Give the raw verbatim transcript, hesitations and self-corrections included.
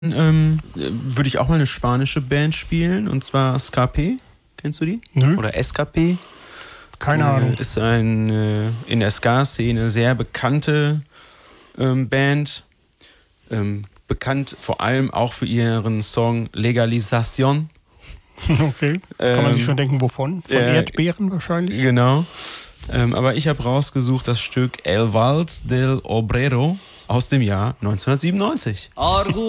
ähm, würde ich auch mal eine spanische Band spielen, und zwar Ska-P. Kennst du die? Nö. Oder S K P? Keine äh, Ahnung. Ist ein, äh, in der Ska-Szene sehr bekannte ähm, Band. Ähm, bekannt vor allem auch für ihren Song Legalización. Okay. Kann man Ähm, sich schon denken, wovon? Von äh, Erdbeeren wahrscheinlich? Genau. Ähm, aber ich habe rausgesucht das Stück El Vals del Obrero aus dem Jahr neunzehnhundertsiebenundneunzig.